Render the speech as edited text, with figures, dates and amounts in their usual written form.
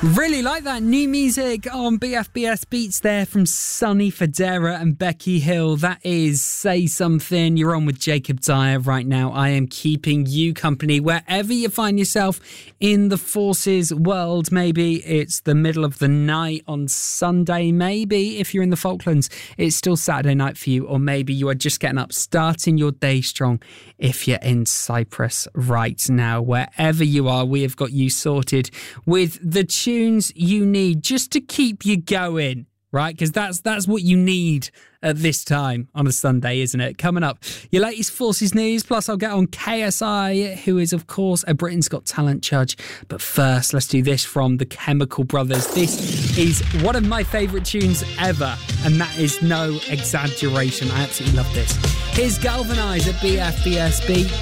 Really like that new music on BFBS Beats there from Sonny Fodera and Becky Hill. That is Say Something. You're on with Jacob Dyer right now. I am keeping you company wherever you find yourself in the Forces world. Maybe it's the middle of the night on Sunday. Maybe if you're in the Falklands, it's still Saturday night for you. Or maybe you are just getting up, starting your day strong if you're in Cyprus right now. Wherever you are, we have got you sorted with the tunes you need just to keep you going, right? Because that's what you need at this time on a Sunday, isn't it? Coming up, your latest Forces news, plus I'll get on KSI, who is, of course, a Britain's Got Talent judge. But first, let's do this from the Chemical Brothers. This is one of my favourite tunes ever, and that is no exaggeration. I absolutely love this. Here's Galvanise at BFBS Beats.